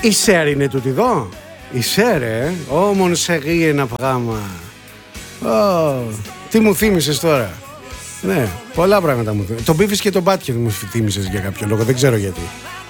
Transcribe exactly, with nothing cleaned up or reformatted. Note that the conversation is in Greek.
Η Σέρ είναι τούτη εδώ. Η Σέρ, ε. Ω, μονσεγί ένα πράγμα. Ω, τι μου θύμισες τώρα. Ναι, πολλά πράγματα μου θύμισες. Τον Beavis και τον Butthead μου θύμισες για κάποιο λόγο, δεν ξέρω γιατί.